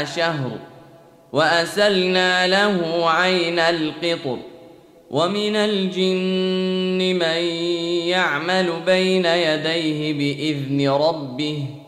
شهر وأسلنا له عين القطر ومن الجن من يعمل بين يديه بإذن ربه